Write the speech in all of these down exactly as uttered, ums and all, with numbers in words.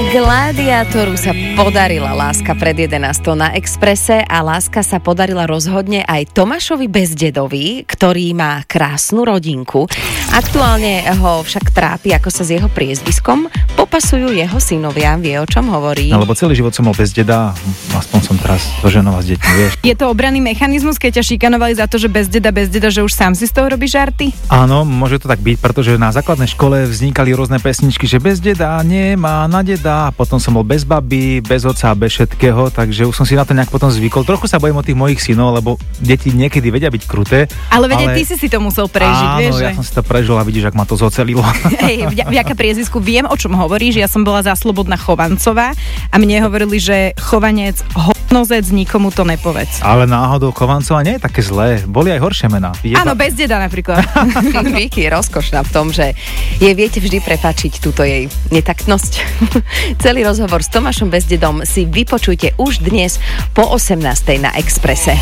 Gladiátoru sa podarila láska pred jedenástou na Expresse a láska sa podarila rozhodne aj Tomášovi Bezdedovi, ktorý má krásnu rodinku. Aktuálne ho však trápi, ako sa s jeho priezviskom popasujú jeho synovia. Vie, o čom hovorí? No, lebo celý život som mal bez deda, aspoň som teraz so ženou a s deťmi, vieš. Je to obranný mechanizmus, keď ťa šikanovali za to, že bez deda, bez deda, že už sám si z toho robíš žarty? Áno, môže to tak byť, pretože na základnej škole vznikali rôzne pesničky, že bez deda nemá na deda, a potom som bol bez baby, bez otca, bez všetkého, takže už som si na to nejak potom zvykol. Trochu sa bojím o tých mojich synov, lebo deti niekedy vedia byť kruté. Ale veď ale... ty si si to musel prežiť, áno, vieš, ja že? som si to prežil a vidíš, ak ma to zocelilo. Hej, vďaka priezvisku viem, o čom hovoríš. Ja som bola za Slobodná Chovancová a mne hovorili, že Chovanec hovnozec, nikomu to nepovedz. Ale náhodou Chovancová nie je také zlé. Boli aj horšie mená. Jeba... Áno, bez deda napríklad. Vicky je rozkošná v tom, že jej viete vždy prepáčiť túto jej netaktnosť. Celý rozhovor s Tomášom Bezdedom si vypočujte už dnes po osemnástej na Expresse.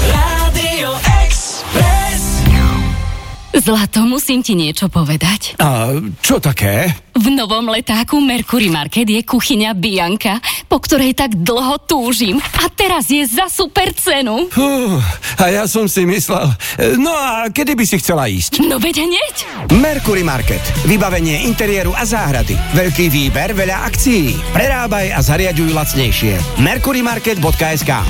Rádio Express. Zlato, musím ti niečo povedať. A čo také? V novom letáku Mercury Market je kuchyňa Bianka, po ktorej tak dlho túžim. A teraz je za super cenu. Fú, a ja som si myslel... No a kedy by si chcela ísť? No veď hneď. Mercury Market. Vybavenie interiéru a záhrady. Veľký výber, veľa akcií. Prerábaj a zariaďuj lacnejšie. mercury market bodka es ká.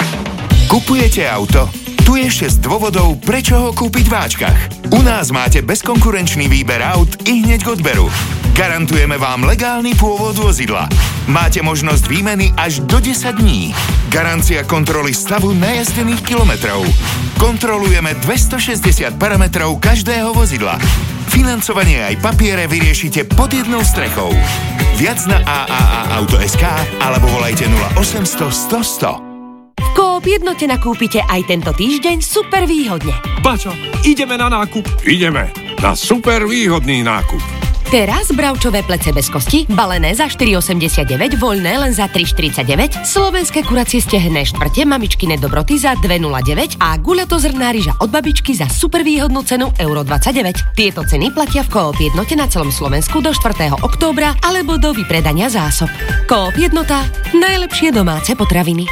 Kupujete auto? Tu je šesť dôvodov, prečo ho kúpiť v Áčkach. U nás máte bezkonkurenčný výber aut i hneď k odberu. Garantujeme vám legálny pôvod vozidla. Máte možnosť výmeny až do desať dní. Garancia kontroly stavu najazdených kilometrov. Kontrolujeme dvestošesťdesiat parametrov každého vozidla. Financovanie aj papiere vyriešite pod jednou strechou. Viac na á á á auto bodka es ká alebo volajte nula osemsto sto sto. V Coop Jednote nakúpite aj tento týždeň super výhodne. Bačo, ideme na nákup? Ideme na super výhodný nákup. Teraz bravčové plece bez kosti, balené za štyri osemdesiatdeväť, voľné len za tri štyridsaťdeväť, slovenské kuracie stehenné štvrte, mamičkine dobroty za dva nula deväť a guľatozrná ryža od babičky za super výhodnú cenu euro dvadsaťdeväť. Tieto ceny platia v Coop Jednote na celom Slovensku do štvrtého októbra alebo do vypredania zásob. Coop Jednota, najlepšie domáce potraviny.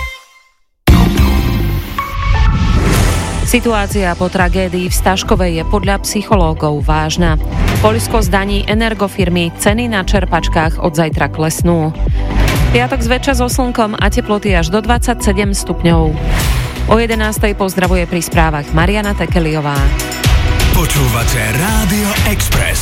Situácia po tragédii v Staškovej je podľa psychológov vážna. Poľsko zdaní energofirmy, ceny na čerpačkách od zajtra klesnú. Piatok zväčša so slnkom a teploty až do dvadsaťsedem stupňov. O jedenástej pozdravuje pri správach Mariana Tekeliová. Počúvate Rádio Express.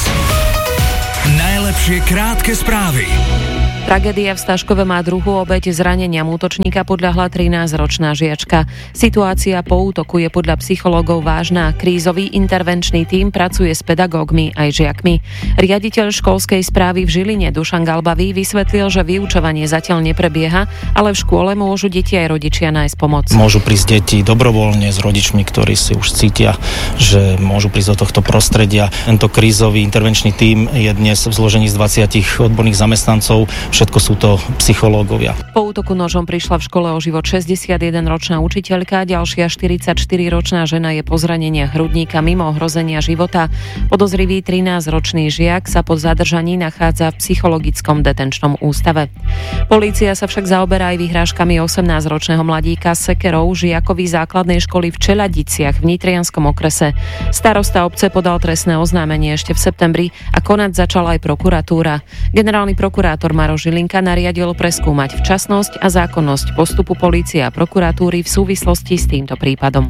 Najlepšie krátke správy. Tragédia v Staškove má druhú obeť zraneniam útočníka podľahla trinásťročná žiačka. Situácia po útoku je podľa psychológov vážna. Krízový intervenčný tím pracuje s pedagógmi aj žiakmi. Riaditeľ školskej správy v Žiline Dušan Galbavý vysvetlil, že vyučovanie zatiaľ neprebieha, ale v škôle môžu deti aj rodičia nájsť pomoc. Môžu prísť deti dobrovoľne s rodičmi, ktorí si už cítia, že môžu prísť do tohto prostredia. Tento krízový intervenčný tím je dnes v zložení z dvadsiatich odborných zamestnancov. Všetko sú to psychológovia. Po útoku nožom prišla v škole o život šesťdesiatjedenročná učiteľka, ďalšia štyridsaťštyriročná žena je po zraneniach hrudníka mimo ohrozenia života. Podozrivý trinásťročný žiak sa po zadržaní nachádza v psychologickom detenčnom ústave. Polícia sa však zaoberá aj vyhrážkami osemnásťročného mladíka sekerou žiakovi základnej školy v Čeľadiciach v Nitrianskom okrese. Starosta obce podal trestné oznámenie ešte v septembri a konať začala aj prokuratúra. Generálny prokurátor Maroš Žilinka nariadil preskúmať včasnosť a zákonnosť postupu polície a prokuratúry v súvislosti s týmto prípadom.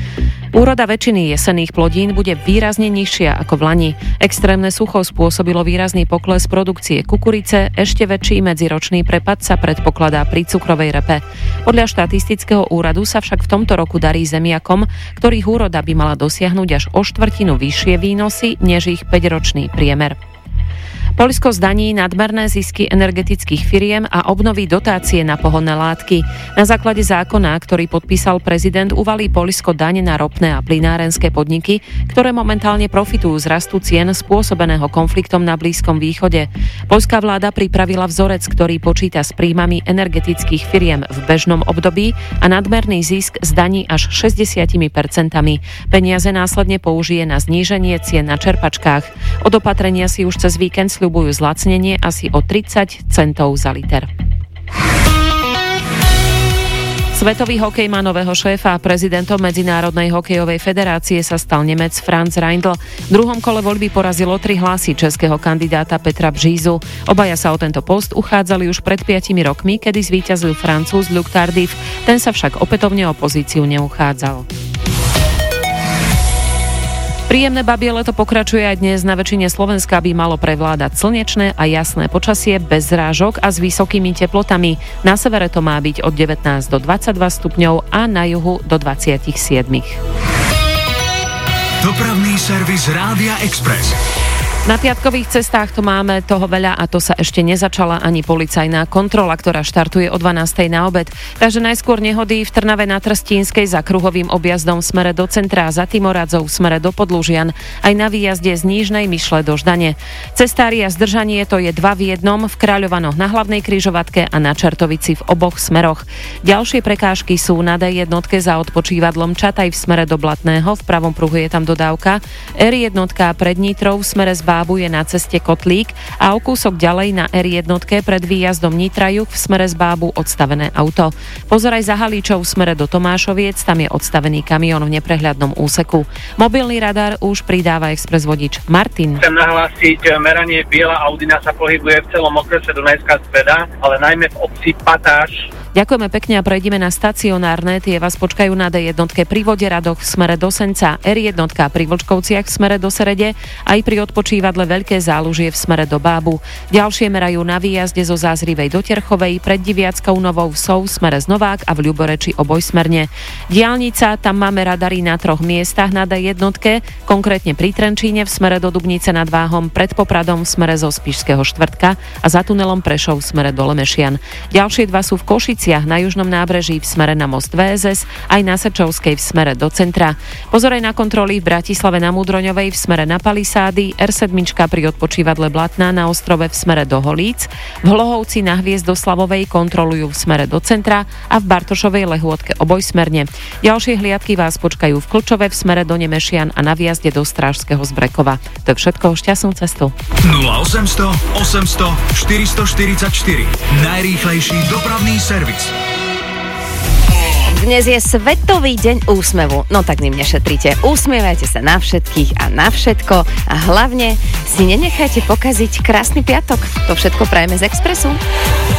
Úroda väčšiny jesenných plodín bude výrazne nižšia ako v lani. Extrémne sucho spôsobilo výrazný pokles produkcie kukurice, ešte väčší medziročný prepad sa predpokladá pri cukrovej repe. Podľa štatistického úradu sa však v tomto roku darí zemiakom, ktorých úroda by mala dosiahnuť až o štvrtinu vyššie výnosy než ich päťročný priemer. Poľsko zdaní nadmerné zisky energetických firiem a obnoví dotácie na pohonné látky. Na základe zákona, ktorý podpísal prezident, uvalí Poľsko daň na ropné a plynárenské podniky, ktoré momentálne profitujú z rastu cien spôsobeného konfliktom na Blízkom východe. Poľská vláda pripravila vzorec, ktorý počíta s príjmami energetických firiem v bežnom období a nadmerný zisk zdaní až šesťdesiat percent. Peniaze následne použije na zníženie cien na čerpačkách. Od opatrenia si už cez víkend sľubujú zlacnenie asi o tridsať centov za liter. Svetový hokej má nového šéfa a prezidentom Medzinárodnej hokejovej federácie sa stal Nemec Franz Reindl. V druhom kole voľby porazilo tri hlasy českého kandidáta Petra Břízu. Obaja sa o tento post uchádzali už pred piatimi rokmi, kedy zvíťazil Francúz Luc Tardif. Ten sa však opätovne o pozíciu neuchádzal. Príjemné babie leto pokračuje aj dnes. Na väčšine Slovenska by malo prevládať slnečné a jasné počasie bez zrážok a s vysokými teplotami. Na severe to má byť od devätnásť do dvadsaťdva stupňov a na juhu do dvadsaťsedem. Dopravný servis Rádia Express. Na piatkových cestách to máme toho veľa a to sa ešte nezačala ani policajná kontrola, ktorá štartuje o dvanástej na obed. Takže najskôr nehody v Trnave na Trstínskej za kruhovým objazdom v smere do centra, za Timoradzou v smere do Podlužian, aj na výjazde z Nížnej Myšle do Ždane. Cestári a zdržanie to je dva v jednom v Kráľovanoch na hlavnej križovatke a na Čertovici v oboch smeroch. Ďalšie prekážky sú na dé jednotke za odpočívadlom Čataj v smere do Blatného, v pravom pruhu je tam dodávka, er jednotka pred Nitrou v smere z Bábu je na ceste Kotlík a o kúsok ďalej na er jednotke pred výjazdom Nitra Juh v smere z Bábu odstavené auto. Pozeraj za Halíčov v smere do Tomášoviec, tam je odstavený kamión v neprehľadnom úseku. Mobilný radar už pridáva expres vodič Martin. Chcem nahlásiť meranie biela Audina sa pohybuje v celom okrese Dunajská Streda, ale najmä v obci Patáš. Ďakujeme pekne a prejdeme na stacionárne. Tie vás počkajú na dé jednotke pri Voderadoch v smere do Senca, er jednotka pri Vlčkovciach v smere do Serede, aj pri odpočívadle Veľké Zálužie v smere do Bábu. Ďalšie merajú na výjazde zo Zázrivej do Terchovej, pred Diviackou Novou v Sov v smere z Novák a v Ľuboreči obojsmerne. Diaľnica, tam máme radary na troch miestach na dé jednotke, konkrétne pri Trenčíne v smere do Dubnice nad Váhom, pred Popradom v smere zo Spišského štvrtka a za tunelom Prešov v smere do Lemešian. Ďalšie dva sú v Košici na južnom nábreží v smere na most vé es es, aj na Sečovskej v smere do centra. Pozoraj na kontroly v Bratislave na Múdroňovej v smere na Palisády, er sedem pri odpočívadle Blatná na Ostrove v smere do Holíc, v Hlohovci na Hviezdoslavovej kontrolujú v smere do centra a v Bartošovej Lehôtke obojsmerne. Ďalšie hliadky vás počkajú v Klčove v smere do Nemešian a na výjazde do Strážskeho Zbrekova. To je všetko, šťastnú cestu. nula osemsto osemsto štyristoštyridsaťštyri Najrýchlejší dopravný servis. Dnes je Svetový deň úsmevu, no tak ním nešetrite. Usmievajte sa na všetkých a na všetko a hlavne si nenechajte pokaziť krásny piatok. To všetko prajeme z Expressu.